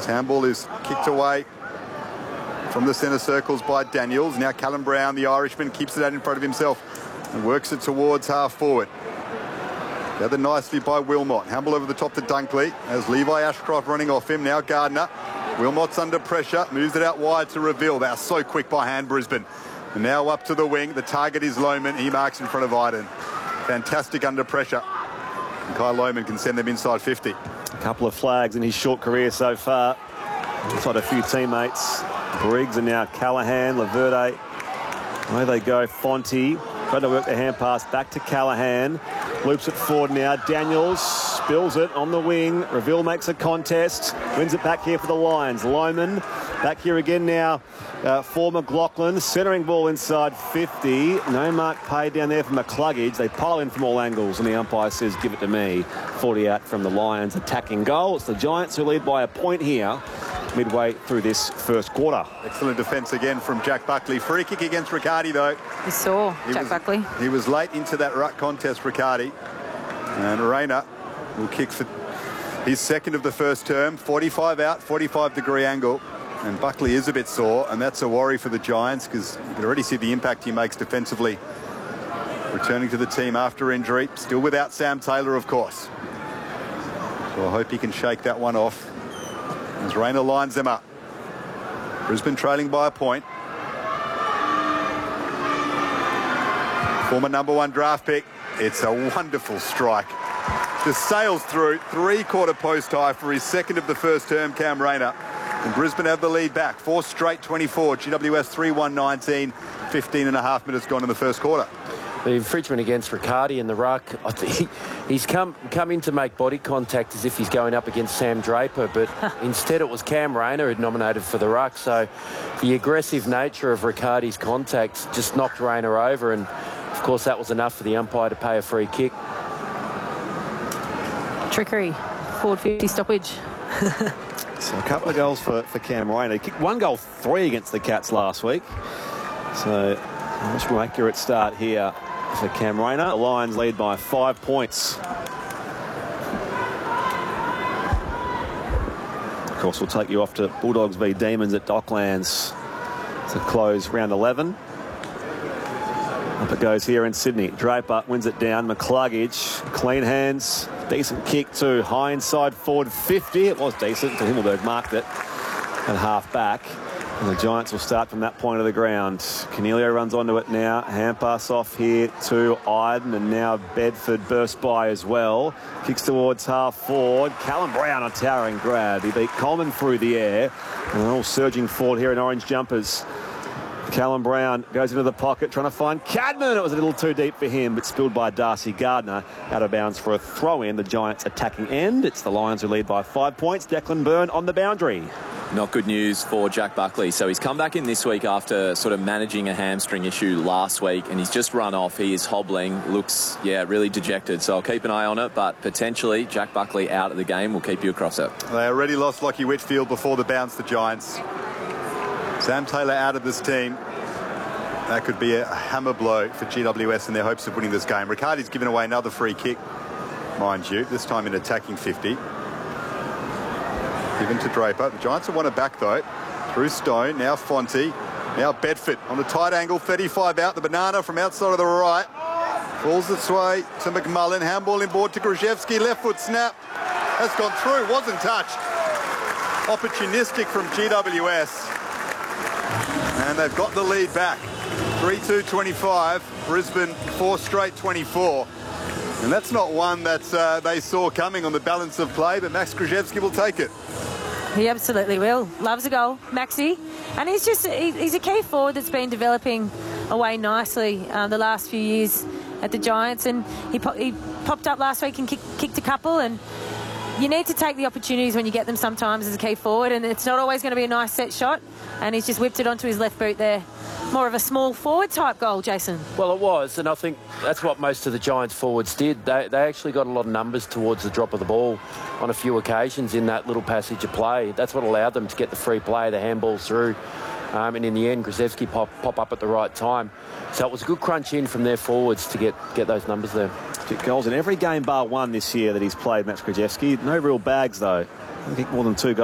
His handball is kicked away from the centre circles by Daniels. Now Callum Brown, the Irishman, keeps it out in front of himself and works it towards half forward. Gathered nicely by Wilmot. Handball over the top to Dunkley as Levi Ashcroft running off him. Now Gardner. Wilmot's under pressure. Moves it out wide to Reveal. They are so quick by hand, Brisbane. And now up to the wing. The target is Lohman. He marks in front of Iden. Fantastic under pressure. And Kai Lohman can send them inside 50. A couple of flags in his short career so far. Inside a few teammates. Briggs and now Callaghan, Laverde. Away they go. Fonte tried to work the hand pass back to Callaghan. Loops it forward now. Daniels spills it on the wing. Reveal makes a contest. Wins it back here for the Lions. Lohman back here again now for McLaughlin. Centering ball inside 50. No mark paid down there for McCluggage. They pile in from all angles and the umpire says, give it to me. 40 out from the Lions attacking goal. It's the Giants who lead by a point here midway through this first quarter. Excellent defence again from Jack Buckley. Free kick against Riccardi though. You saw Jack Buckley. He was late into that ruck contest, Riccardi. And Rayner will kick for his second of the first term. 45 out, 45-degree angle. And Buckley is a bit sore, and that's a worry for the Giants because you can already see the impact he makes defensively. Returning to the team after injury. Still without Sam Taylor, of course. So I hope he can shake that one off as Rayner lines them up. Brisbane trailing by a point. Former #1 draft pick. It's a wonderful strike. Just sails through, three-quarter post high for his second of the first term, Cam Rayner. And Brisbane have the lead back. 4 straight 24. GWS 3-1-19. 15 and a half minutes gone in the first quarter. The infringement against Riccardi in the ruck. I think he's come in to make body contact as if he's going up against Sam Draper, but instead it was Cam Rayner who'd nominated for the ruck. So the aggressive nature of Riccardi's contact just knocked Rayner over, and of course that was enough for the umpire to pay a free kick. Trickery. Forward 50 stoppage. So a couple of goals for Cam Rayner. He kicked 1 goal 3 against the Cats last week. So a much more accurate start here for Cam Rayner. The Lions lead by 5 points. Of course, we'll take you off to Bulldogs v Demons at Docklands to close round 11. Up it goes here in Sydney. Draper wins it down. McCluggage, clean hands. Decent kick to high inside forward 50. It was decent. Himmelberg marked it at half back. And the Giants will start from that point of the ground. Cornelio runs onto it now. Hand pass off here to Iden, and now Bedford burst by as well. Kicks towards half forward. Callum Brown a towering grab. He beat Coleman through the air. And they're all surging forward here in orange jumpers. Callum Brown goes into the pocket trying to find Cadman. It was a little too deep for him, but spilled by Darcy Gardner. Out of bounds for a throw-in. The Giants attacking end. It's the Lions who lead by 5 points. Declan Byrne on the boundary. Not good news for Jack Buckley. So he's come back in this week after sort of managing a hamstring issue last week, and he's just run off. He is hobbling, looks, really dejected. So I'll keep an eye on it, but potentially Jack Buckley out of the game. We'll keep you across it. They already lost Lockie Whitfield before the bounce, the Giants. Sam Taylor out of this team. That could be a hammer blow for GWS in their hopes of winning this game. Riccardi's given away another free kick, mind you, this time in attacking 50. Given to Draper. The Giants have won it back though. Through Stone, now Fonte, now Bedford on a tight angle, 35 out. The banana from outside of the right. Falls its way to McMullen. Handball inboard to Grzyzewski. Left foot snap. Has gone through, wasn't touched. Opportunistic from GWS. And they've got the lead back. 3-2-25. Brisbane 4 straight 24. And that's not one that they saw coming on the balance of play, but Max Grzyzewski will take it. He absolutely will. Loves a goal, Maxi. And he's a key forward that's been developing away nicely the last few years at the Giants. And he popped up last week and kicked a couple. And you need to take the opportunities when you get them sometimes as a key forward. And it's not always going to be a nice set shot. And he's just whipped it onto his left boot there. More of a small forward type goal, Jason. Well, it was, and I think that's what most of the Giants forwards did. They actually got a lot of numbers towards the drop of the ball on a few occasions in that little passage of play. That's what allowed them to get the free play, the handballs through. And in the end, Grzyzewski pop up at the right time. So it was a good crunch in from their forwards to get those numbers there. Kicked goals in every game bar one this year that he's played, Max Grzyzewski. No real bags, though. I think more than 2 goals.